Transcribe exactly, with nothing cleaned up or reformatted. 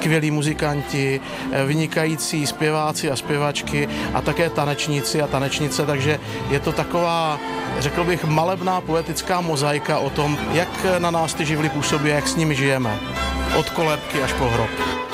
skvělí muzikanti, vynikající zpěváci a zpěvačky a také tanečníci a tanečnice, takže je to taková, řekl bych, malebná poetická mozaika o tom, jak na nás ty živly působí a jak s nimi žijeme. Od kolébky až po hrob.